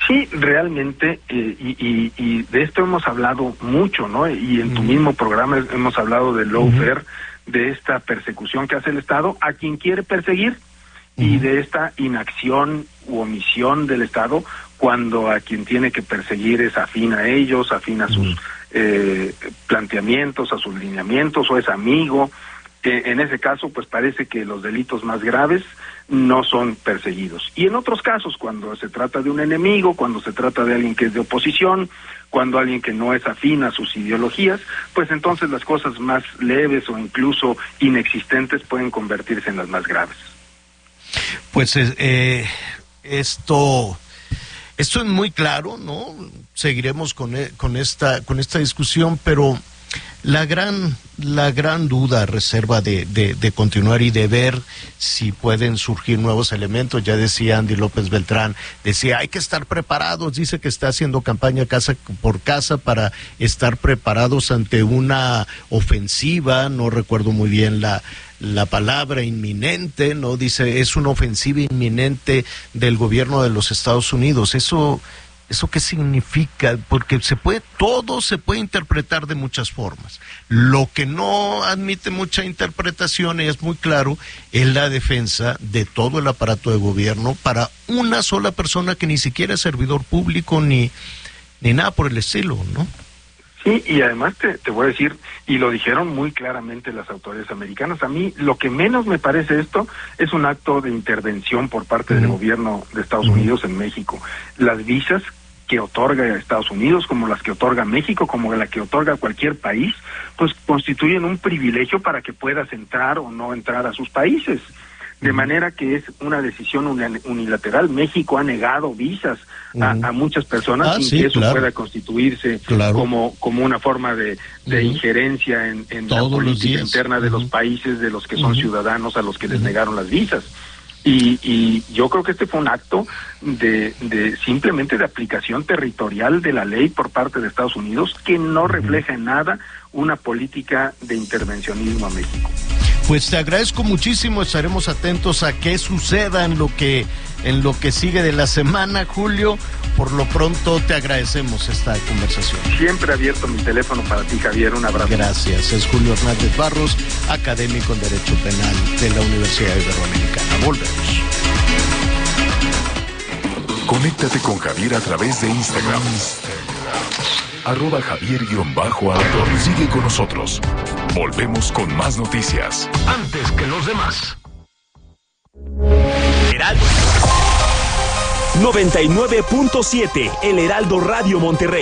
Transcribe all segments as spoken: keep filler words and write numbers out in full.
Sí, realmente, eh, y, y, y de esto hemos hablado mucho, ¿no? Y en tu mismo programa hemos hablado del lawfare, uh-huh. de esta persecución que hace el Estado a quien quiere perseguir, uh-huh. y de esta inacción u omisión del Estado cuando a quien tiene que perseguir es afín a ellos, afín a sus uh-huh. eh, planteamientos, a sus lineamientos, o es amigo. Eh, en ese caso, pues parece que los delitos más graves no son perseguidos. Y en otros casos, cuando se trata de un enemigo, cuando se trata de alguien que es de oposición, cuando alguien que no es afín a sus ideologías, pues entonces las cosas más leves o incluso inexistentes pueden convertirse en las más graves. Pues eh, esto... Esto es muy claro, ¿no? Seguiremos con, con esta con esta discusión, pero la gran la gran duda reserva de, de, de continuar y de ver si pueden surgir nuevos elementos. Ya decía Andy López Beltrán, decía hay que estar preparados, dice que está haciendo campaña casa por casa para estar preparados ante una ofensiva, no recuerdo muy bien la la palabra inminente, ¿no? Dice, es una ofensiva inminente del gobierno de los Estados Unidos. Eso, ¿eso qué significa? Porque se puede, todo se puede interpretar de muchas formas. Lo que no admite mucha interpretación, y es muy claro, es la defensa de todo el aparato de gobierno para una sola persona que ni siquiera es servidor público ni, ni nada por el estilo, ¿no? Sí, y además te, te voy a decir, y lo dijeron muy claramente las autoridades americanas, a mí lo que menos me parece esto es un acto de intervención por parte uh-huh. del gobierno de Estados uh-huh. Unidos en México. Las visas que otorga Estados Unidos, como las que otorga México, como la que otorga cualquier país, pues constituyen un privilegio para que puedas entrar o no entrar a sus países. De manera que es una decisión unilateral. México ha negado visas a, uh-huh. a muchas personas ah, sin sí, que eso claro. pueda constituirse claro. como como una forma de, de uh-huh. injerencia en, en la política interna de uh-huh. los países de los que son uh-huh. ciudadanos a los que les uh-huh. negaron las visas. Y, y yo creo que este fue un acto de, de simplemente de aplicación territorial de la ley por parte de Estados Unidos que no uh-huh. refleja en nada una política de intervencionismo a México. Pues te agradezco muchísimo, estaremos atentos a qué suceda en lo que en lo que sigue de la semana, Julio. Por lo pronto te agradecemos esta conversación. Siempre abierto mi teléfono para ti, Javier, un abrazo. Gracias, es Julio Hernández Barros, académico en Derecho Penal de la Universidad Iberoamericana. Volvemos. Conéctate con Javier a través de Instagram. Arroba Javier-Alator. Sigue con nosotros. Volvemos con más noticias. Antes que los demás. Heraldo. noventa y nueve punto siete, El Heraldo Radio Monterrey.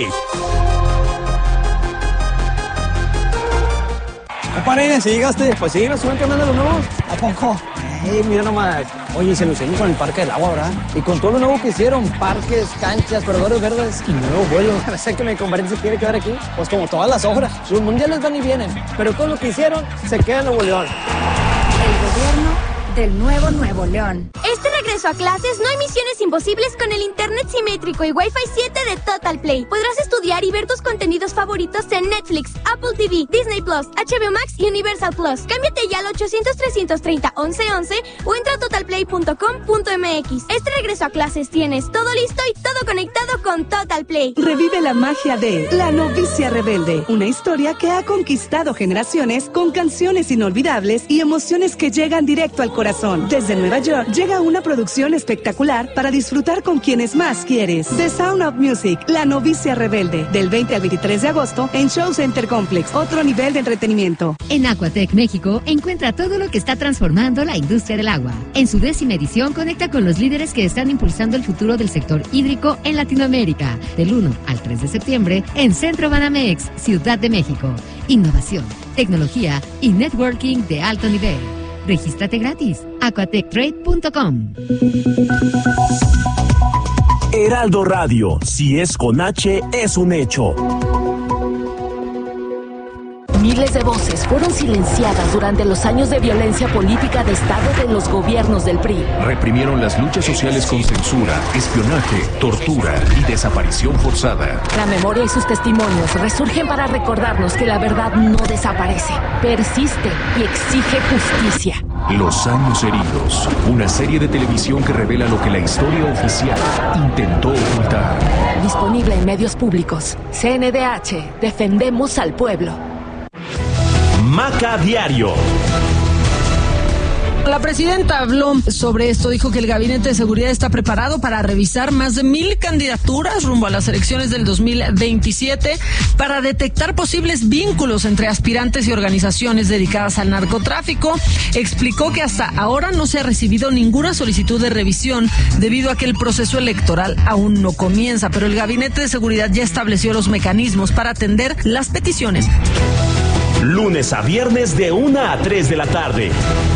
Compadre, ¿sí llegaste? Pues sí, nos suben cambiando los nuevos. ¿A poco? Ey, mira nomás. Oye, se luceño con el Parque del Agua, ¿verdad? Y con todo lo nuevo que hicieron, parques, canchas, corredores verdes y nuevo vuelo. ¿Sé que mi compadre se quiere quedar aquí? Pues como todas las obras. Los mundiales van y vienen, pero todo lo que hicieron se queda en Nuevo León. El gobierno del nuevo Nuevo León. Este regreso a clases no hay misiones imposibles con el internet simétrico y Wi-Fi siete de Total Play. Podrás estudiar y ver tus contenidos favoritos en Netflix, Apple T V, Disney Plus, H B O Max y Universal Plus. Cámbiate ya al ochocientos, trescientos treinta, once once o entra a total play punto com punto m x. Este regreso a clases tienes todo listo y todo conectado con Total Play. Revive la magia de La Novicia Rebelde, una historia que ha conquistado generaciones con canciones inolvidables y emociones que llegan directo al corazón. Desde Nueva York llega una producción espectacular para disfrutar con quienes más quieres. The Sound of Music, La Novicia Rebelde, del veinte al veintitrés de agosto en Show Center Complex, otro nivel de entretenimiento. En Aquatec México encuentra todo lo que está transformando la industria del agua. En su décima edición conecta con los líderes que están impulsando el futuro del sector hídrico en Latinoamérica. Del uno al tres de septiembre en Centro Banamex, Ciudad de México. Innovación, tecnología y networking de alto nivel. Regístrate gratis. aquatec trade punto com. Heraldo Radio, si es con H, es un hecho. Miles de voces fueron silenciadas durante los años de violencia política de Estado de los gobiernos del P R I. Reprimieron las luchas sociales con censura, espionaje, tortura y desaparición forzada. La memoria y sus testimonios resurgen para recordarnos que la verdad no desaparece, persiste y exige justicia. Los años heridos, una serie de televisión que revela lo que la historia oficial intentó ocultar. Disponible en medios públicos. C N D H, defendemos al pueblo. Maca Diario. La presidenta habló sobre esto, dijo que el Gabinete de Seguridad está preparado para revisar más de mil candidaturas rumbo a las elecciones del dos mil veintisiete para detectar posibles vínculos entre aspirantes y organizaciones dedicadas al narcotráfico. Explicó que hasta ahora no se ha recibido ninguna solicitud de revisión debido a que el proceso electoral aún no comienza, pero el Gabinete de Seguridad ya estableció los mecanismos para atender las peticiones. Lunes a viernes de una a tres de la tarde.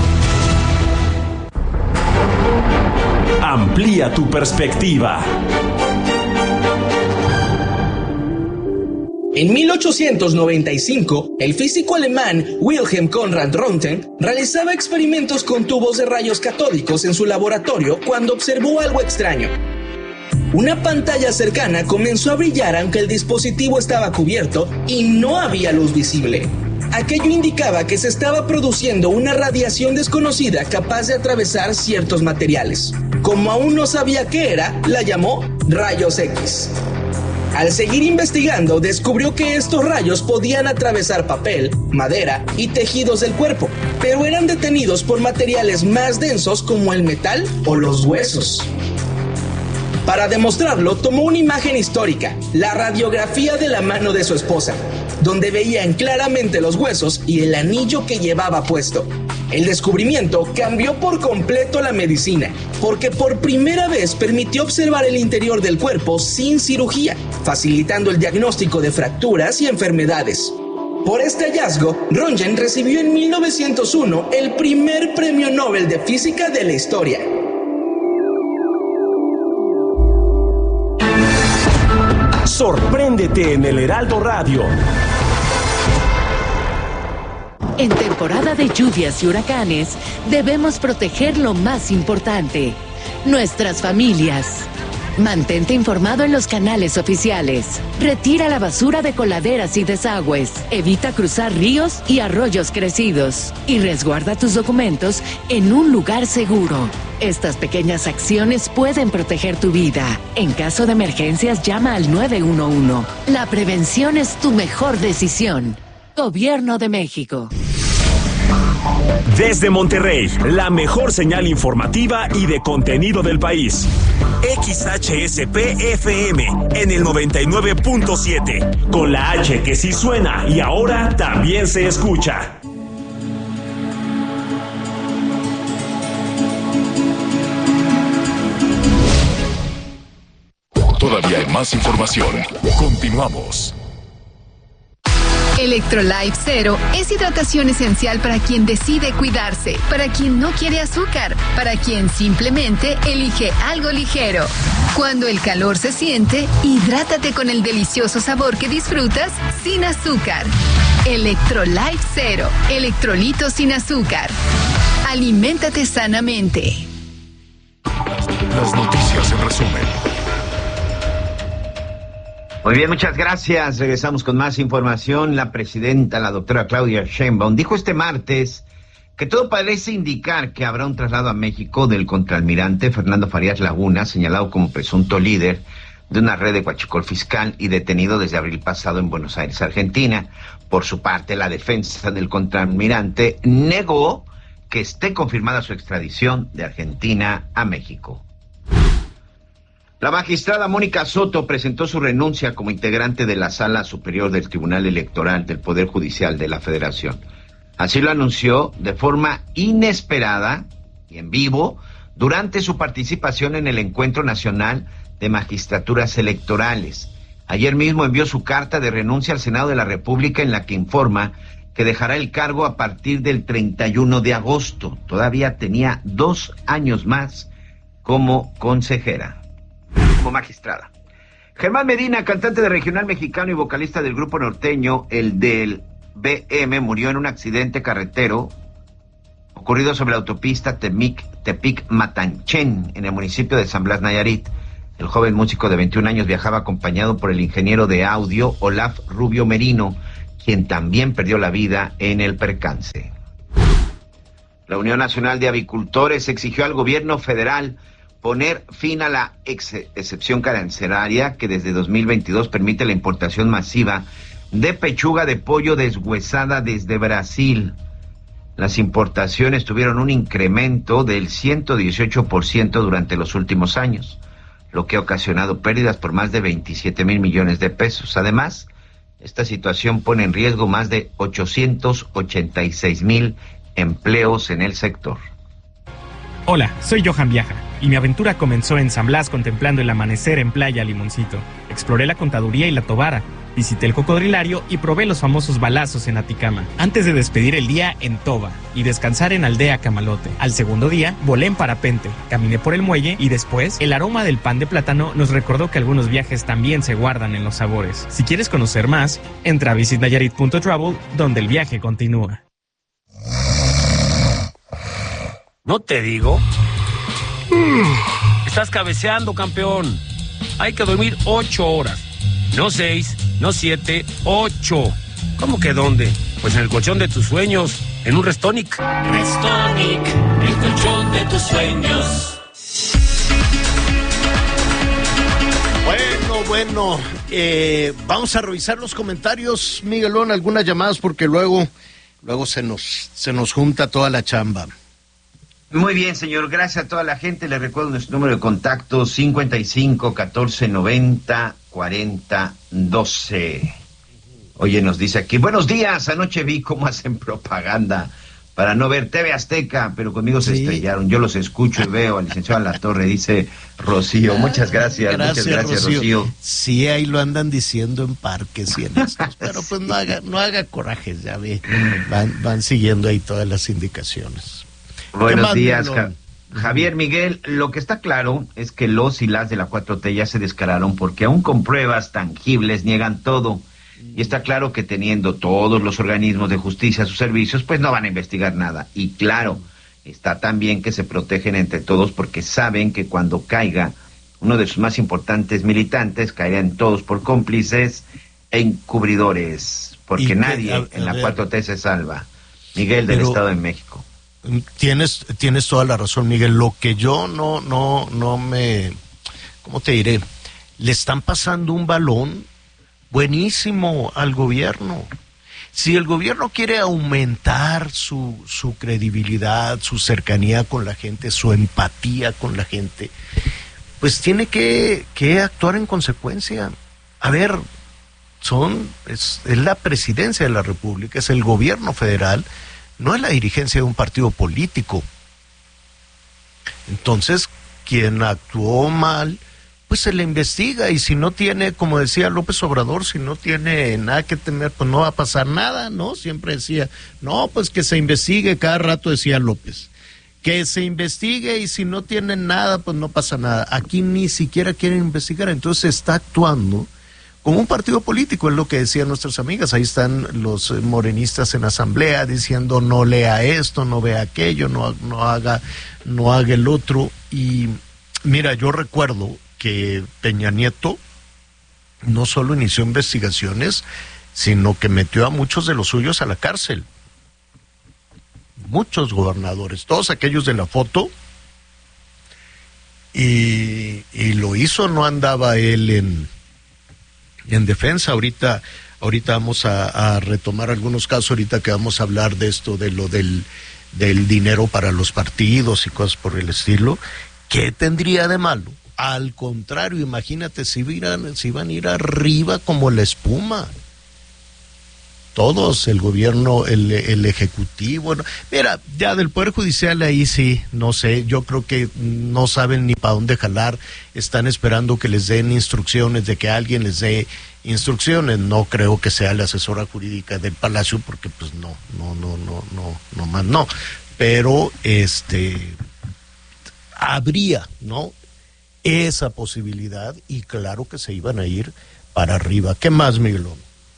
Amplía tu perspectiva. En mil ochocientos noventa y cinco, el físico alemán Wilhelm Conrad Röntgen realizaba experimentos con tubos de rayos catódicos en su laboratorio cuando observó algo extraño. Una pantalla cercana comenzó a brillar aunque el dispositivo estaba cubierto y no había luz visible. Aquello indicaba que se estaba produciendo una radiación desconocida capaz de atravesar ciertos materiales. Como aún no sabía qué era, la llamó rayos X. Al seguir investigando, descubrió que estos rayos podían atravesar papel, madera y tejidos del cuerpo, pero eran detenidos por materiales más densos como el metal o los huesos. Para demostrarlo, tomó una imagen histórica, la radiografía de la mano de su esposa, donde veían claramente los huesos y el anillo que llevaba puesto. El descubrimiento cambió por completo la medicina, porque por primera vez permitió observar el interior del cuerpo sin cirugía, facilitando el diagnóstico de fracturas y enfermedades. Por este hallazgo, Röntgen recibió en mil novecientos uno el primer premio Nobel de Física de la historia. Sorpréndete en el Heraldo Radio. En temporada de lluvias y huracanes, debemos proteger lo más importante, nuestras familias. Mantente informado en los canales oficiales. Retira la basura de coladeras y desagües. Evita cruzar ríos y arroyos crecidos. Y resguarda tus documentos en un lugar seguro. Estas pequeñas acciones pueden proteger tu vida. En caso de emergencias, llama al nueve uno uno. La prevención es tu mejor decisión. Gobierno de México. Desde Monterrey, la mejor señal informativa y de contenido del país. X H S P F M en el noventa y nueve punto siete. Con la H que sí suena y ahora también se escucha. Todavía hay más información. Continuamos. Electrolyte Zero es hidratación esencial para quien decide cuidarse, para quien no quiere azúcar, para quien simplemente elige algo ligero. Cuando el calor se siente, hidrátate con el delicioso sabor que disfrutas sin azúcar. Electrolyte Zero, electrolitos sin azúcar. Aliméntate sanamente. Las noticias en resumen. Muy bien, muchas gracias. Regresamos con más información. La presidenta, la doctora Claudia Sheinbaum, dijo este martes que todo parece indicar que habrá un traslado a México del contraalmirante Fernando Farías Laguna, señalado como presunto líder de una red de huachicol fiscal y detenido desde abril pasado en Buenos Aires, Argentina. Por su parte, la defensa del contraalmirante negó que esté confirmada su extradición de Argentina a México. La magistrada Mónica Soto presentó su renuncia como integrante de la Sala Superior del Tribunal Electoral del Poder Judicial de la Federación. Así lo anunció de forma inesperada y en vivo durante su participación en el Encuentro Nacional de Magistraturas Electorales. Ayer mismo envió su carta de renuncia al Senado de la República en la que informa que dejará el cargo a partir del treinta y uno de agosto. Todavía tenía dos años más como consejera. Como magistrada. Germán Medina, cantante de regional mexicano y vocalista del grupo norteño, el del B M, murió en un accidente carretero ocurrido sobre la autopista Tepic-Matanchen, en el municipio de San Blas, Nayarit. El joven músico de veintiún años viajaba acompañado por el ingeniero de audio Olaf Rubio Merino, quien también perdió la vida en el percance. La Unión Nacional de Avicultores exigió al gobierno federal poner fin a la ex excepción arancelaria que desde dos mil veintidós permite la importación masiva de pechuga de pollo deshuesada desde Brasil. Las importaciones tuvieron un incremento del ciento dieciocho por ciento durante los últimos años, lo que ha ocasionado pérdidas por más de veintisiete mil millones de pesos. Además, esta situación pone en riesgo más de ochocientos ochenta y seis mil empleos en el sector. Hola, soy Johan Viaja y mi aventura comenzó en San Blas contemplando el amanecer en Playa Limoncito. Exploré la Contaduría y la Tobara, visité el Cocodrilario y probé los famosos balazos en Aticama. Antes de despedir el día en Toba y descansar en Aldea Camalote. Al segundo día, volé en parapente, caminé por el muelle y después, el aroma del pan de plátano nos recordó que algunos viajes también se guardan en los sabores. Si quieres conocer más, entra a visit nayarit punto travel, donde el viaje continúa. ¿No te digo? Mm, estás cabeceando, campeón. Hay que dormir ocho horas. No seis, no siete, ocho. ¿Cómo que dónde? Pues en el colchón de tus sueños, en un Restonic. Restonic, el colchón de tus sueños. Bueno, bueno, eh, vamos a revisar los comentarios, Miguelón, algunas llamadas porque luego, luego se nos, se nos junta toda la chamba. Muy bien, señor. Gracias a toda la gente. Les recuerdo nuestro número de contacto cincuenta y cinco, catorce, noventa, cuarenta, doce. Oye, nos dice aquí, buenos días. Anoche vi cómo hacen propaganda para no ver T V Azteca, pero conmigo se sí. estrellaron. Yo los escucho y veo al licenciado Alatorre, dice Rocío. Muchas gracias, gracias muchas gracias, Rocío. Rocío. Sí, ahí lo andan diciendo en parques y en estos, pero pues no haga, no haga corajes, ya ve. Van, van siguiendo ahí todas las indicaciones. Buenos días, Ja- Javier Miguel. Lo que está claro es que los y las de la cuatro T ya se descararon porque aún con pruebas tangibles niegan todo. Y está claro que teniendo todos los organismos de justicia a sus servicios, pues no van a investigar nada. Y claro, está también que se protegen entre todos porque saben que cuando caiga uno de sus más importantes militantes, caerán todos por cómplices e encubridores, porque nadie que, a, a en la ver, cuatro T se salva. Miguel del pero... Estado de México. Tienes, tienes toda la razón, Miguel. Lo que yo no, no, no me, ¿cómo te diré? Le están pasando un balón buenísimo al gobierno. Si el gobierno quiere aumentar su, su credibilidad, su cercanía con la gente, su empatía con la gente, pues tiene que, que actuar en consecuencia. A ver, son, es, es la presidencia de la República, es el gobierno federal. No es la dirigencia de un partido político. Entonces, quien actuó mal, pues se le investiga, y si no tiene, como decía López Obrador, si no tiene nada que temer, pues no va a pasar nada, ¿no? Siempre decía, no, pues que se investigue, cada rato decía López, que se investigue, y si no tienen nada, pues no pasa nada. Aquí ni siquiera quieren investigar, entonces está actuando como un partido político, es lo que decían nuestras amigas. Ahí están los morenistas en asamblea diciendo no lea esto, no vea aquello, no, no haga, no haga el otro. Y mira, yo recuerdo que Peña Nieto no solo inició investigaciones, sino que metió a muchos de los suyos a la cárcel. Muchos gobernadores, todos aquellos de la foto, y, y lo hizo, no andaba él en en defensa. Ahorita ahorita vamos a, a retomar algunos casos, ahorita que vamos a hablar de esto, de lo del, del dinero para los partidos y cosas por el estilo. ¿Qué tendría de malo? Al contrario, imagínate si iban, si iban a ir arriba como la espuma. Todos, el gobierno, el, el ejecutivo. No. Mira, ya del Poder Judicial ahí sí, no sé, yo creo que no saben ni para dónde jalar, están esperando que les den instrucciones, de que alguien les dé instrucciones. No creo que sea la asesora jurídica del Palacio, porque pues no, no, no, no, no, no más no. Pero este, habría, ¿no?, esa posibilidad, y claro que se iban a ir para arriba. ¿Qué más, Miguelón?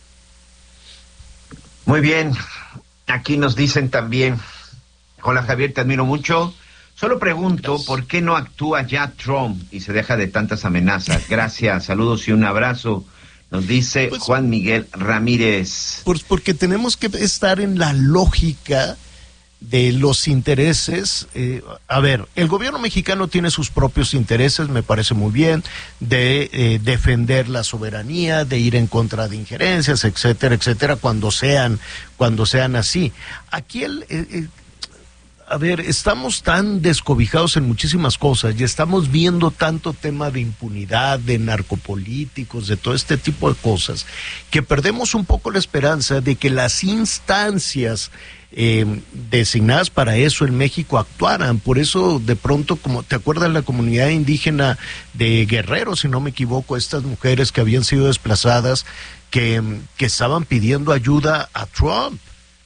Muy bien, aquí nos dicen también, hola Javier, te admiro mucho, solo pregunto, gracias. ¿Por qué no actúa ya Trump y se deja de tantas amenazas? Gracias, saludos y un abrazo, nos dice pues, Juan Miguel Ramírez. Pues porque tenemos que estar en la lógica de los intereses. Eh, a ver, el gobierno mexicano tiene sus propios intereses, me parece muy bien, de eh, defender la soberanía, de ir en contra de injerencias, etcétera, etcétera, cuando sean, cuando sean así. Aquí el... Eh, eh, A ver, estamos tan descobijados en muchísimas cosas y estamos viendo tanto tema de impunidad, de narcopolíticos, de todo este tipo de cosas, que perdemos un poco la esperanza de que las instancias eh, designadas para eso en México actuaran. Por eso, de pronto, como te acuerdas, la comunidad indígena de Guerrero, si no me equivoco, estas mujeres que habían sido desplazadas, que, que estaban pidiendo ayuda a Trump.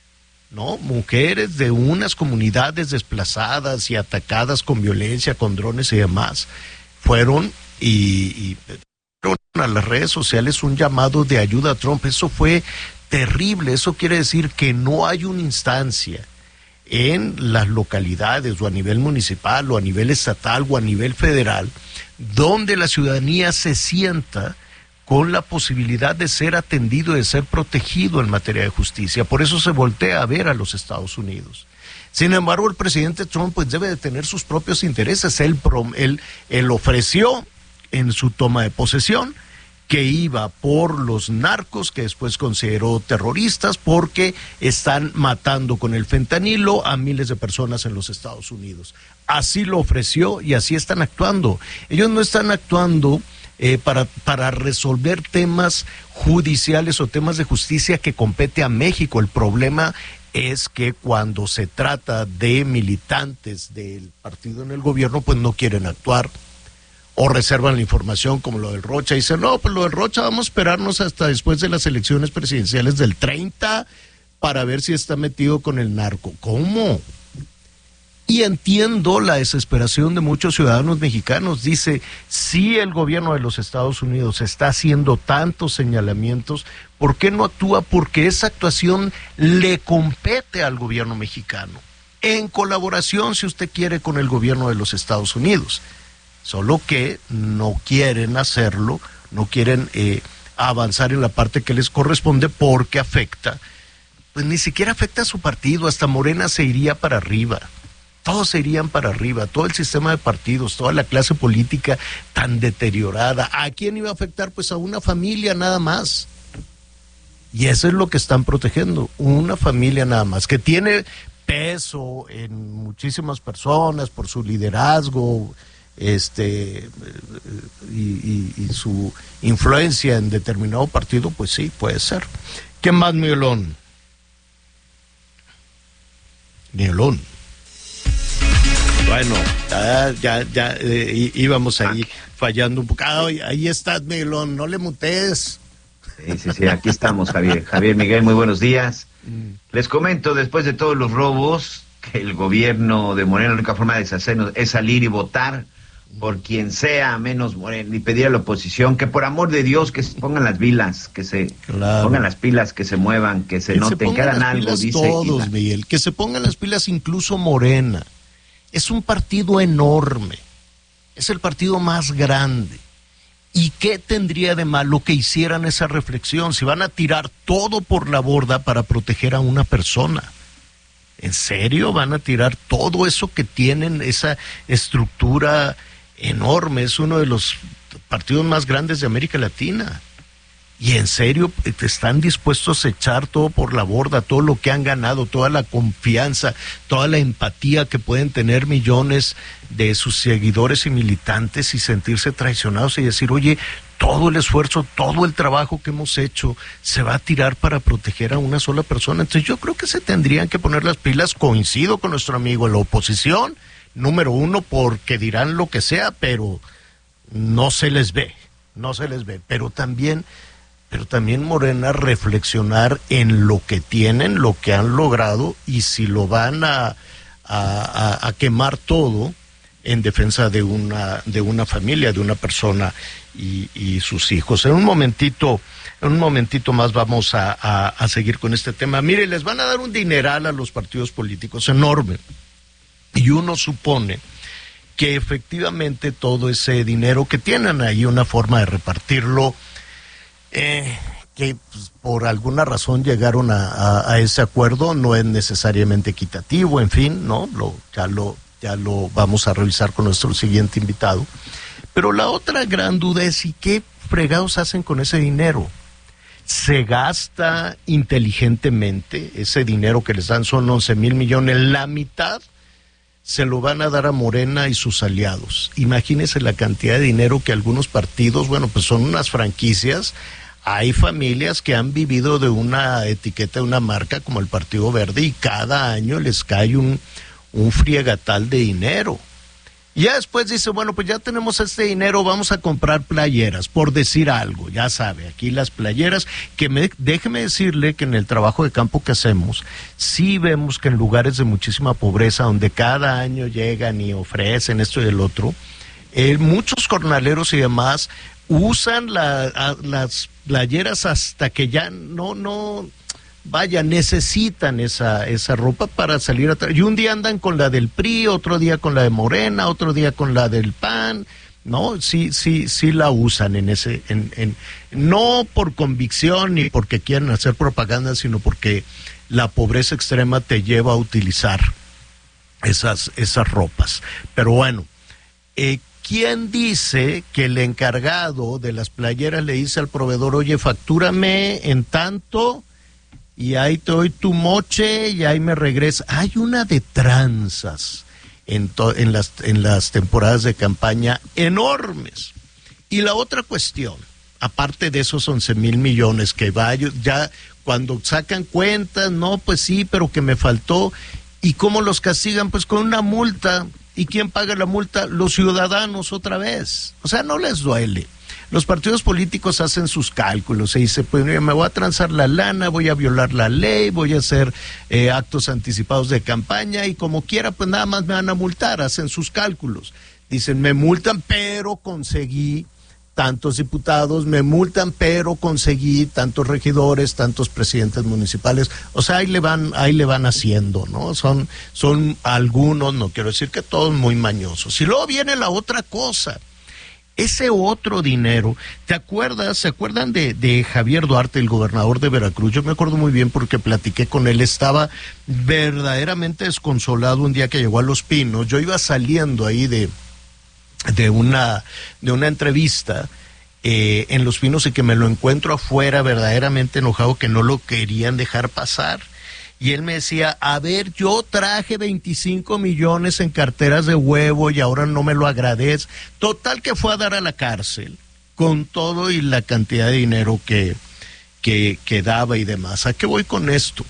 No, mujeres de unas comunidades desplazadas y atacadas con violencia, con drones y demás, fueron y, y fueron a las redes sociales un llamado de ayuda a Trump. Eso fue terrible. Eso quiere decir que no hay una instancia en las localidades o a nivel municipal o a nivel estatal o a nivel federal donde la ciudadanía se sienta con la posibilidad de ser atendido, de ser protegido en materia de justicia. Por eso se voltea a ver a los Estados Unidos. Sin embargo, el presidente Trump pues debe de tener sus propios intereses. Él, él, él ofreció en su toma de posesión que iba por los narcos, que después consideró terroristas, porque están matando con el fentanilo a miles de personas en los Estados Unidos. Así lo ofreció y así están actuando. Ellos no están actuando Eh, para, para resolver temas judiciales o temas de justicia que compete a México. El problema es que cuando se trata de militantes del partido en el gobierno, pues no quieren actuar o reservan la información, como lo del Rocha. Dicen, no, pues lo del Rocha vamos a esperarnos hasta después de las elecciones presidenciales del treinta para ver si está metido con el narco. ¿Cómo? Y entiendo la desesperación de muchos ciudadanos mexicanos. Dice, si el gobierno de los Estados Unidos está haciendo tantos señalamientos, ¿por qué no actúa? Porque esa actuación le compete al gobierno mexicano, en colaboración, si usted quiere, con el gobierno de los Estados Unidos. Solo que no quieren hacerlo, no quieren eh, avanzar en la parte que les corresponde porque afecta, pues ni siquiera afecta a su partido, hasta Morena se iría para arriba. Todos se irían para arriba, todo el sistema de partidos, toda la clase política tan deteriorada. ¿A quién iba a afectar? Pues a una familia nada más. Y eso es lo que están protegiendo, una familia nada más, que tiene peso en muchísimas personas por su liderazgo este y, y, y su influencia en determinado partido, pues sí, puede ser. ¿Qué más, Miguelón? Miguelón. Bueno, ya, ya, ya eh, íbamos ahí fallando un poco. Ah, ahí estás, Miguelón, no le mutees. Sí, sí, sí, aquí estamos, Javier. Javier Miguel, muy buenos días. Mm. Les comento, después de todos los robos, que el gobierno de Morena, la única forma de deshacernos es salir y votar por quien sea, menos Morena, y pedir a la oposición que por amor de Dios que se pongan las pilas, que se claro. pongan las pilas, que se muevan, que se que noten, se que hagan algo, dice. Todos, la... Miguel, que se pongan las pilas, incluso Morena. Es un partido enorme, es el partido más grande. ¿Y qué tendría de malo que hicieran esa reflexión? Si van a tirar todo por la borda para proteger a una persona, ¿en serio van a tirar todo eso que tienen, esa estructura enorme? Es uno de los partidos más grandes de América Latina. ¿Y en serio están dispuestos a echar todo por la borda, todo lo que han ganado, toda la confianza, toda la empatía que pueden tener millones de sus seguidores y militantes y sentirse traicionados y decir, oye, todo el esfuerzo, todo el trabajo que hemos hecho se va a tirar para proteger a una sola persona? Entonces yo creo que se tendrían que poner las pilas. Coincido con nuestro amigo en la oposición, número uno, porque dirán lo que sea, pero no se les ve, no se les ve, pero también... pero también Morena reflexionar en lo que tienen, lo que han logrado, y si lo van a, a, a quemar todo en defensa de una de una familia, de una persona y, y sus hijos. En un momentito, en un momentito más vamos a, a, a seguir con este tema. Mire, les van a dar un dineral a los partidos políticos enorme, y uno supone que efectivamente todo ese dinero que tienen ahí, una forma de repartirlo, Eh, que pues, por alguna razón llegaron a, a, a ese acuerdo, no es necesariamente equitativo, en fin, ¿no? Lo, ya lo, ya lo vamos a revisar con nuestro siguiente invitado. Pero la otra gran duda es, ¿y qué fregados hacen con ese dinero? ¿Se gasta inteligentemente? Ese dinero que les dan son once mil millones, la mitad se lo van a dar a Morena y sus aliados. Imagínense la cantidad de dinero que algunos partidos, bueno, pues son unas franquicias. Hay familias que han vivido de una etiqueta, de una marca como el Partido Verde, y cada año les cae un, un friegatal de dinero. Y ya después dice, bueno, pues ya tenemos este dinero, vamos a comprar playeras, por decir algo, ya sabe, aquí las playeras, que me, déjeme decirle que en el trabajo de campo que hacemos, sí vemos que en lugares de muchísima pobreza, donde cada año llegan y ofrecen esto y el otro, eh, muchos jornaleros y demás usan la, a, las playeras hasta que ya no, no, vaya, necesitan esa, esa ropa para salir a tra- y un día andan con la del P R I, otro día con la de Morena, otro día con la del P A N, ¿no? Sí, sí, sí la usan en ese, en, en, no por convicción ni porque quieren hacer propaganda, sino porque la pobreza extrema te lleva a utilizar esas, esas ropas. Pero bueno, eh, ¿quién dice que el encargado de las playeras le dice al proveedor, oye, factúrame en tanto y ahí te doy tu moche y ahí me regresa? Hay una de tranzas en, to- en, las, en las temporadas de campaña enormes. Y la otra cuestión, aparte de esos once mil millones que va, ya cuando sacan cuentas, no, pues sí, pero que me faltó. ¿Y cómo los castigan? Pues con una multa. ¿Y quién paga la multa? Los ciudadanos otra vez. O sea, no les duele. Los partidos políticos hacen sus cálculos, se dice, pues me voy a transar la lana, voy a violar la ley, voy a hacer eh, actos anticipados de campaña y como quiera, pues nada más me van a multar, hacen sus cálculos. Dicen, me multan, pero conseguí tantos diputados, me multan, pero conseguí tantos regidores, tantos presidentes municipales. O sea, ahí le van, ahí le van haciendo, ¿no? Son, son algunos, no quiero decir que todos, muy mañosos. Y luego viene la otra cosa. Ese otro dinero, ¿te acuerdas? ¿Se acuerdan de, de Javier Duarte, el gobernador de Veracruz? Yo me acuerdo muy bien porque platiqué con él, estaba verdaderamente desconsolado un día que llegó a Los Pinos. Yo iba saliendo ahí de, de, una, de una entrevista eh, en Los Pinos y que me lo encuentro afuera verdaderamente enojado, que no lo querían dejar pasar. Y él me decía, a ver, yo traje veinticinco millones en carteras de huevo y ahora no me lo agradece. Total que fue a dar a la cárcel con todo y la cantidad de dinero que, que, que daba y demás. ¿A qué voy con esto?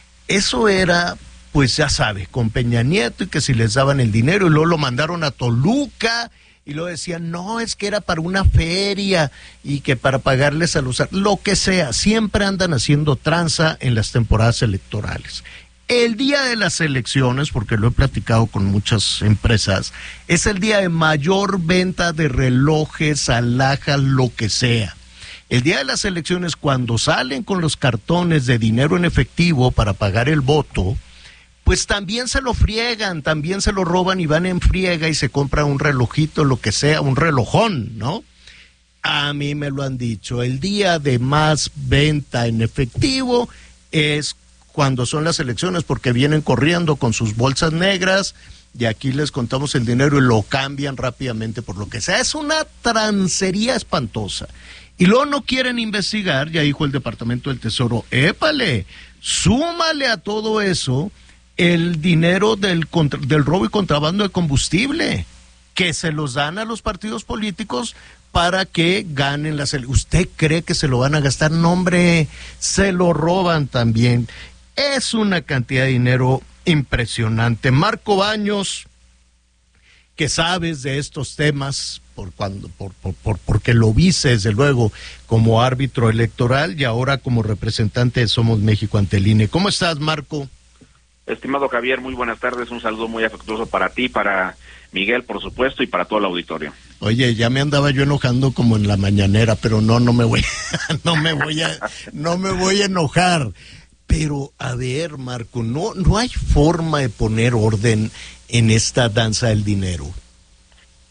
Eso era, pues ya sabe, con Peña Nieto, y que si les daban el dinero y luego lo mandaron a Toluca y luego decían, no, es que era para una feria y que para pagarles a los... Lo que sea, siempre andan haciendo tranza en las temporadas electorales. El día de las elecciones, porque lo he platicado con muchas empresas, es el día de mayor venta de relojes, alhajas, lo que sea. El día de las elecciones, cuando salen con los cartones de dinero en efectivo para pagar el voto, pues también se lo friegan, también se lo roban y van en friega y se compra un relojito, lo que sea, un relojón, ¿no? A mí me lo han dicho, el día de más venta en efectivo es cuando son las elecciones, porque vienen corriendo con sus bolsas negras y aquí les contamos el dinero y lo cambian rápidamente por lo que sea. Es una trancería espantosa. Y luego no quieren investigar, ya dijo el Departamento del Tesoro, épale, súmale a todo eso el dinero del, contra, del robo y contrabando de combustible, que se los dan a los partidos políticos para que ganen las elecciones. ¿Usted cree que se lo van a gastar? No, hombre, se lo roban también. Es una cantidad de dinero impresionante. Marco Baños, que sabes de estos temas, por cuando, por, por, por, porque lo viste desde luego como árbitro electoral y ahora como representante de Somos México ante el I N E. ¿Cómo estás, Marco? Estimado Javier, muy buenas tardes, un saludo muy afectuoso para ti, para Miguel, por supuesto, y para todo el auditorio. Oye, ya me andaba yo enojando como en la mañanera, pero no, no me voy, no me voy a, no me voy a enojar. Pero, a ver, Marco, no, no hay forma de poner orden en esta danza del dinero.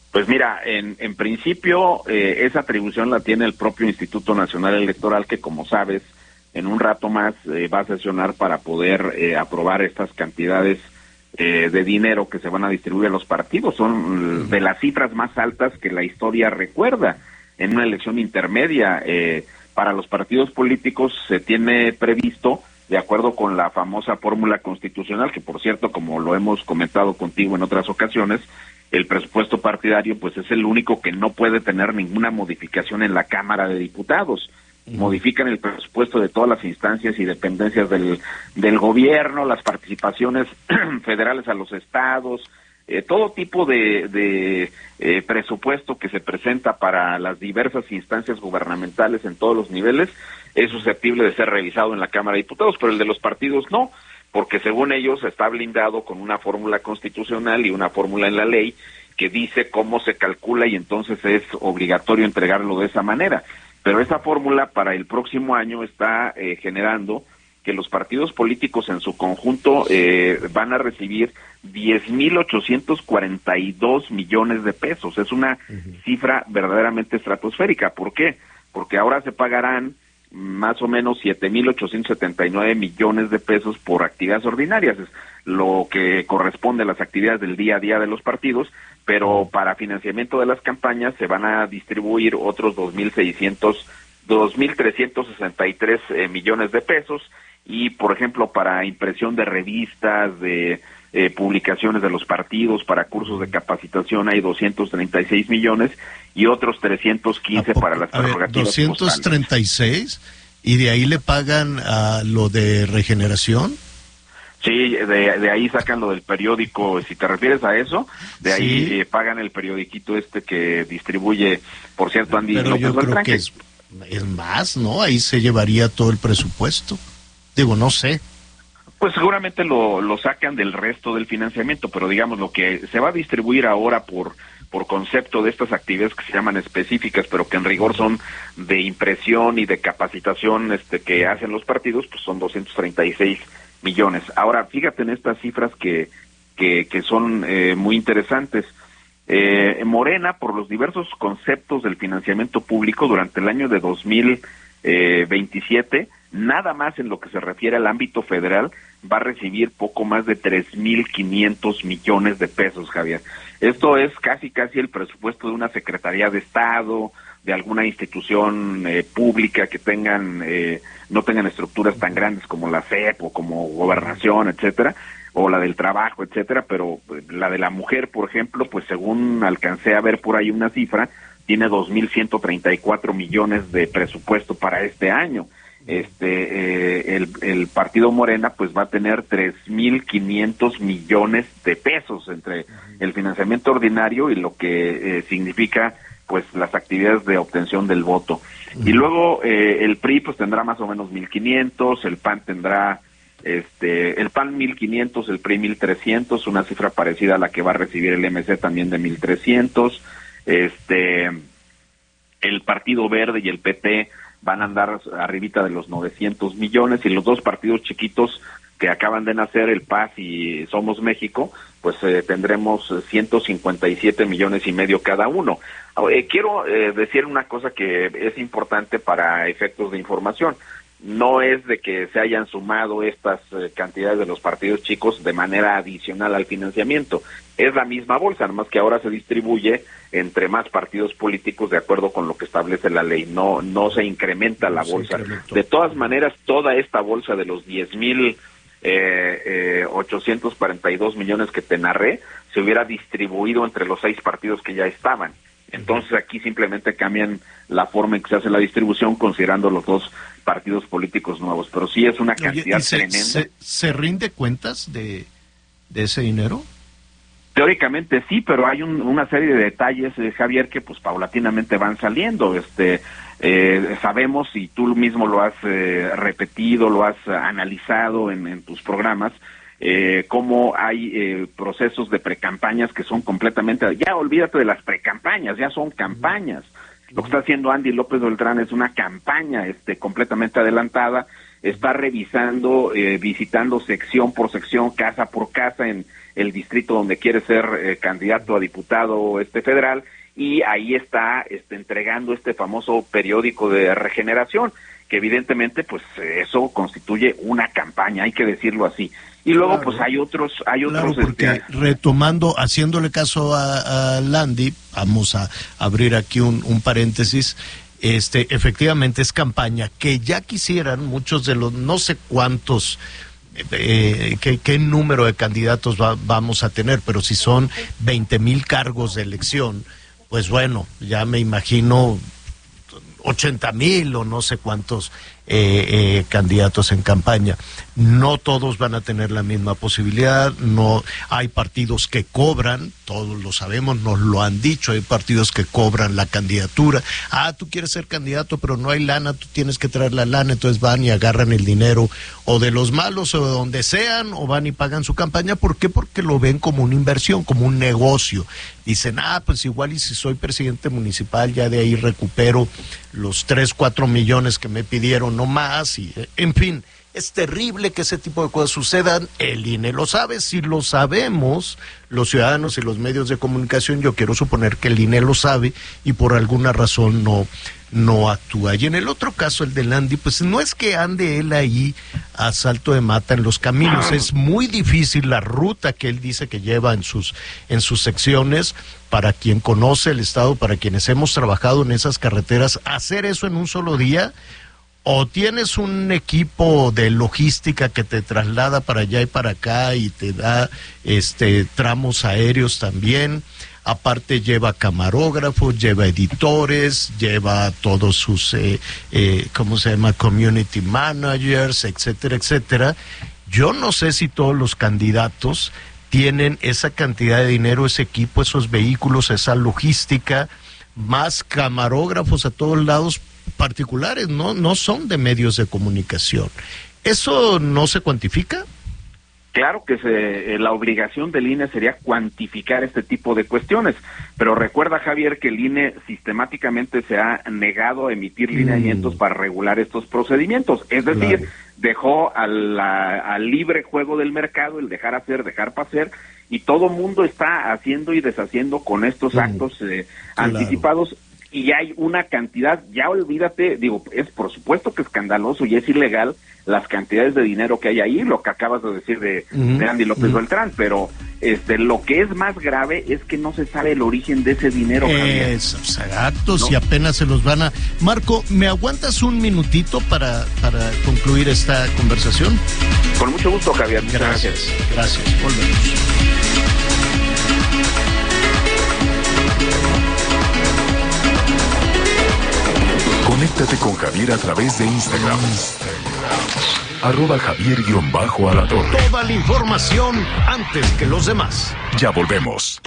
Pues mira, en, en principio eh, esa atribución la tiene el propio Instituto Nacional Electoral, que como sabes, en un rato más eh, va a sesionar para poder eh, aprobar estas cantidades eh, de dinero que se van a distribuir a los partidos. Son de las cifras más altas que la historia recuerda en una elección intermedia. Eh, para los partidos políticos se tiene previsto, de acuerdo con la famosa fórmula constitucional, que por cierto, como lo hemos comentado contigo en otras ocasiones, el presupuesto partidario pues es el único que no puede tener ninguna modificación en la Cámara de Diputados. Modifican el presupuesto de todas las instancias y dependencias del, del gobierno, las participaciones federales a los estados, eh, todo tipo de, de eh, presupuesto que se presenta para las diversas instancias gubernamentales en todos los niveles es susceptible de ser revisado en la Cámara de Diputados, pero el de los partidos no, porque según ellos está blindado con una fórmula constitucional y una fórmula en la ley que dice cómo se calcula y entonces es obligatorio entregarlo de esa manera. Pero esa fórmula para el próximo año está eh, generando que los partidos políticos en su conjunto eh, van a recibir diez mil ochocientos cuarenta y dos millones de pesos. Es una uh-huh. cifra verdaderamente estratosférica. ¿Por qué? Porque ahora se pagarán más o menos siete mil ochocientos setenta y nueve millones de pesos por actividades ordinarias, es lo que corresponde a las actividades del día a día de los partidos, pero para financiamiento de las campañas se van a distribuir otros dos mil seiscientos, dos mil trescientos sesenta y tres eh, millones de pesos, y por ejemplo para impresión de revistas, de eh, publicaciones de los partidos, para cursos de capacitación hay doscientos treinta y seis millones y otros trescientos quince para las prerrogativas doscientos treinta y seis y de ahí le pagan a lo de regeneración. Sí, de, de ahí sacan lo del periódico, si te refieres a eso, de ahí sí. eh, pagan el periodiquito este que distribuye, por cierto, Andy Pero López yo creo Beltrán, que es, es más, ¿no? Ahí se llevaría todo el presupuesto. Digo, no sé. Pues seguramente lo, lo sacan del resto del financiamiento, pero digamos lo que se va a distribuir ahora por por concepto de estas actividades que se llaman específicas, pero que en rigor son de impresión y de capacitación este que hacen los partidos, pues son doscientos treinta y seis millones. Ahora, fíjate en estas cifras que que, que son eh, muy interesantes. Eh, Morena, por los diversos conceptos del financiamiento público durante el año de dos mil veintisiete, nada más en lo que se refiere al ámbito federal, va a recibir poco más de tres mil quinientos millones de pesos, Javier. Esto es casi casi el presupuesto de una Secretaría de Estado, de alguna institución eh, pública que tengan eh, no tengan estructuras tan grandes como la C E P o como Gobernación, etcétera, o la del Trabajo, etcétera, pero la de la mujer, por ejemplo, pues según alcancé a ver por ahí una cifra, tiene dos mil ciento treinta y cuatro millones de presupuesto para este año. Este eh, el, el partido Morena pues va a tener tres mil quinientos millones de pesos entre el financiamiento ordinario y lo que eh, significa pues las actividades de obtención del voto. Y luego eh, el P R I pues tendrá más o menos mil quinientos, el P A N tendrá este el P A N mil quinientos, el P R I mil trescientos, una cifra parecida a la que va a recibir el M C también de mil trescientos. Este el Partido Verde y el P T van a andar arribita de los novecientos millones, y los dos partidos chiquitos que acaban de nacer, el P A S y Somos México, pues eh, tendremos ciento cincuenta y siete millones y medio cada uno. Eh, quiero eh, decir una cosa que es importante para efectos de información. No es de que se hayan sumado estas eh, cantidades de los partidos chicos de manera adicional al financiamiento. Es la misma bolsa, nada más que ahora se distribuye entre más partidos políticos de acuerdo con lo que establece la ley. No no se incrementa la bolsa. De todas maneras, toda esta bolsa de los diez mil ochocientos cuarenta y dos millones que te narré se hubiera distribuido entre los seis partidos que ya estaban. Entonces aquí simplemente cambian la forma en que se hace la distribución considerando los dos partidos políticos nuevos, pero sí es una cantidad Oye, ¿y se, tremenda. Se, ¿Se rinde cuentas de, de ese dinero? Teóricamente sí, pero hay un, una serie de detalles, eh, Javier, que pues paulatinamente van saliendo. Este, eh, sabemos, y tú mismo lo has eh, repetido, lo has eh, analizado en, en tus programas, eh, cómo hay eh, procesos de precampañas que son completamente, ya olvídate de las precampañas, ya son campañas. Lo que está haciendo Andy López Beltrán es una campaña este completamente adelantada, está revisando, eh, visitando sección por sección, casa por casa en el distrito donde quiere ser eh, candidato a diputado este federal, y ahí está este, entregando este famoso periódico de Regeneración, que evidentemente pues eso constituye una campaña, hay que decirlo así. Y luego claro, pues hay otros, hay claro, otros porque este, retomando, haciéndole caso a, a Landy, vamos a abrir aquí un, un paréntesis. Este, efectivamente es campaña que ya quisieran muchos de los, no sé cuántos, eh, qué, qué número de candidatos va, vamos a tener, pero si son veinte mil cargos de elección, pues bueno, ya me imagino ochenta mil o no sé cuántos eh, eh, candidatos en campaña. No todos van a tener la misma posibilidad, no hay partidos que cobran, todos lo sabemos, nos lo han dicho, hay partidos que cobran la candidatura. Ah, tú quieres ser candidato, pero no hay lana, tú tienes que traer la lana, entonces van y agarran el dinero o de los malos o de donde sean, o van y pagan su campaña. ¿Por qué? Porque lo ven como una inversión, como un negocio. Dicen, ah, pues igual y si soy presidente municipal, ya de ahí recupero los tres, cuatro millones que me pidieron, no más, y en fin. Es terrible que ese tipo de cosas sucedan. El I N E lo sabe, si lo sabemos, los ciudadanos y los medios de comunicación, yo quiero suponer que el I N E lo sabe y por alguna razón no, no actúa. Y en el otro caso, el de Landy, pues no es que ande él ahí a salto de mata en los caminos, es muy difícil la ruta que él dice que lleva en sus, en sus secciones. Para quien conoce el estado, para quienes hemos trabajado en esas carreteras, hacer eso en un solo día. O tienes un equipo de logística que te traslada para allá y para acá y te da este tramos aéreos también. Aparte lleva camarógrafos, lleva editores, lleva todos sus, eh, eh, ¿cómo se llama? Community managers, etcétera, etcétera. Yo no sé si todos los candidatos tienen esa cantidad de dinero, ese equipo, esos vehículos, esa logística, más camarógrafos a todos lados, particulares, no no son de medios de comunicación. ¿Eso no se cuantifica? Claro que se, eh, la obligación del I N E sería cuantificar este tipo de cuestiones, pero recuerda, Javier, que el I N E sistemáticamente se ha negado a emitir mm. lineamientos para regular estos procedimientos, es decir, claro, dejó al, al libre juego del mercado, el dejar hacer, dejar pasar, y todo mundo está haciendo y deshaciendo con estos mm. actos eh, claro. anticipados. Y hay una cantidad, ya olvídate, digo, es por supuesto que escandaloso y es ilegal las cantidades de dinero que hay ahí, lo que acabas de decir de, uh-huh. de Andy López uh-huh. Beltrán, pero este lo que es más grave es que no se sabe el origen de ese dinero, Javier. Esos actos, ¿no? Y apenas se los van a... Marco, ¿me aguantas un minutito para, para concluir esta conversación? Con mucho gusto, Javier. Gracias, gracias. gracias. Volvemos. Conéctate con Javier a través de Instagram. Arroba Javier-Alatorre. Toda la información antes que los demás. Ya volvemos.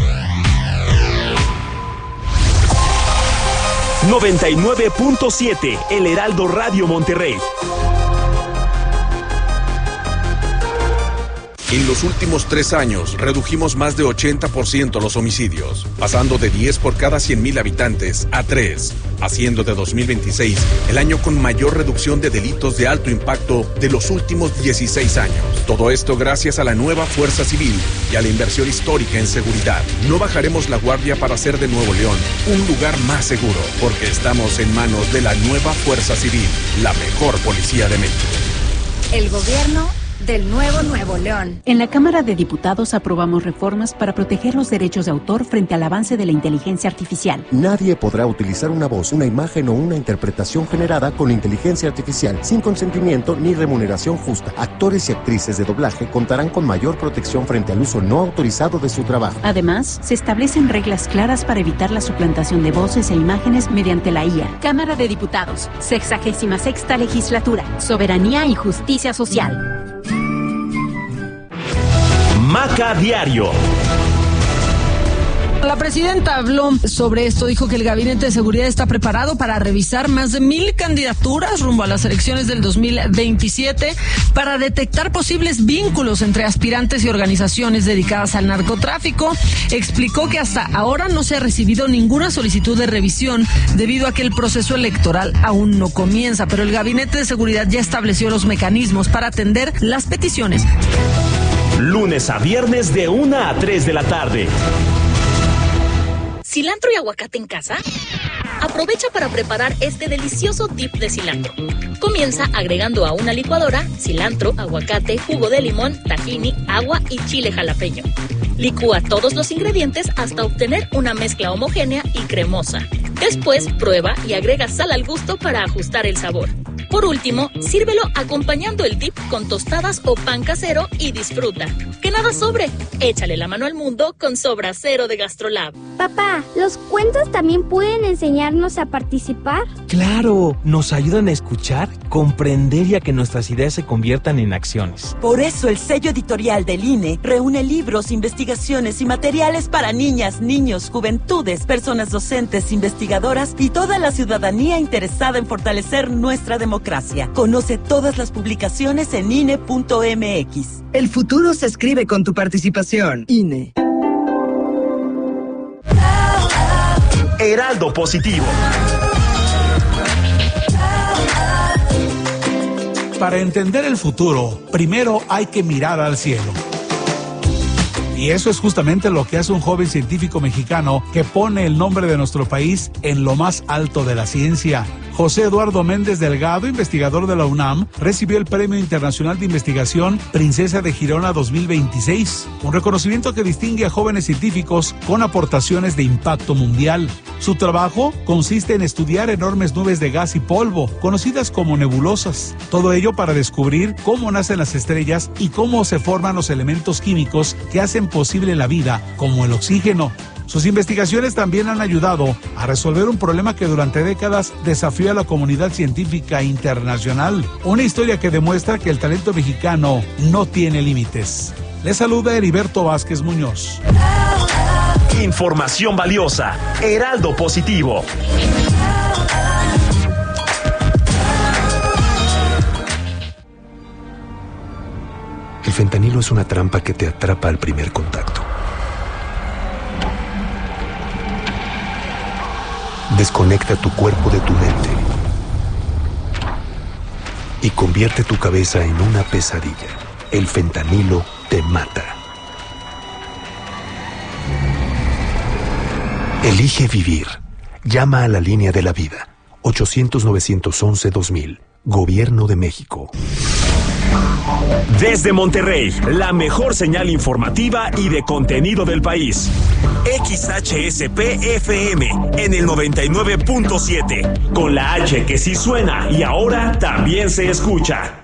noventa y nueve punto siete El Heraldo Radio Monterrey. En los últimos tres años, redujimos más de ochenta por ciento los homicidios, pasando de diez por cada cien mil habitantes a tres, haciendo de dos mil veintiséis el año con mayor reducción de delitos de alto impacto de los últimos dieciséis años. Todo esto gracias a la nueva Fuerza Civil y a la inversión histórica en seguridad. No bajaremos la guardia para hacer de Nuevo León un lugar más seguro, porque estamos en manos de la nueva Fuerza Civil, la mejor policía de México. El gobierno del nuevo Nuevo León. En la Cámara de Diputados aprobamos reformas para proteger los derechos de autor frente al avance de la inteligencia artificial. Nadie podrá utilizar una voz, una imagen o una interpretación generada con inteligencia artificial sin consentimiento ni remuneración justa. Actores y actrices de doblaje contarán con mayor protección frente al uso no autorizado de su trabajo. Además, se establecen reglas claras para evitar la suplantación de voces e imágenes mediante la I A. Cámara de Diputados, sexagésima sexta legislatura, soberanía y justicia social. Maca Diario. La presidenta habló sobre esto, dijo que el Gabinete de Seguridad está preparado para revisar más de mil candidaturas rumbo a las elecciones del dos mil veintisiete para detectar posibles vínculos entre aspirantes y organizaciones dedicadas al narcotráfico. Explicó que hasta ahora no se ha recibido ninguna solicitud de revisión debido a que el proceso electoral aún no comienza, pero el Gabinete de Seguridad ya estableció los mecanismos para atender las peticiones. Lunes a viernes de una a tres de la tarde. ¿Cilantro y aguacate en casa? Aprovecha para preparar este delicioso dip de cilantro. Comienza agregando a una licuadora cilantro, aguacate, jugo de limón, tahini, agua y chile jalapeño. Licúa todos los ingredientes hasta obtener una mezcla homogénea y cremosa. Después, prueba y agrega sal al gusto para ajustar el sabor. Por último, sírvelo acompañando el dip con tostadas o pan casero y disfruta. ¡Que nada sobre! Échale la mano al mundo con Sobra Cero de GastroLab. Papá, ¿los cuentos también pueden enseñarnos a participar? ¡Claro! Nos ayudan a escuchar, comprender y a que nuestras ideas se conviertan en acciones. Por eso el sello editorial del I N E reúne libros, investigaciones y materiales para niñas, niños, juventudes, personas docentes, investigadoras y toda la ciudadanía interesada en fortalecer nuestra democracia. Conoce todas las publicaciones en I N E punto M X. El futuro se escribe con tu participación. I N E. Heraldo Positivo. Para entender el futuro, primero hay que mirar al cielo. Y eso es justamente lo que hace un joven científico mexicano que pone el nombre de nuestro país en lo más alto de la ciencia. José Eduardo Méndez Delgado, investigador de la UNAM, recibió el Premio Internacional de Investigación Princesa de Girona dos mil veintiséis, un reconocimiento que distingue a jóvenes científicos con aportaciones de impacto mundial. Su trabajo consiste en estudiar enormes nubes de gas y polvo, conocidas como nebulosas. Todo ello para descubrir cómo nacen las estrellas y cómo se forman los elementos químicos que hacen posible la vida, como el oxígeno. Sus investigaciones también han ayudado a resolver un problema que durante décadas desafió a la comunidad científica internacional. Una historia que demuestra que el talento mexicano no tiene límites. Les saluda Heriberto Vázquez Muñoz. Información valiosa. Heraldo Positivo. El fentanilo es una trampa que te atrapa al primer contacto. Desconecta tu cuerpo de tu mente y convierte tu cabeza en una pesadilla. El fentanilo te mata. Elige vivir. Llama a la línea de la vida. ochocientos, novecientos once, dos mil. Gobierno de México. Desde Monterrey, la mejor señal informativa y de contenido del país. X H S P F M en el noventa y nueve punto siete, con la H que sí suena y ahora también se escucha.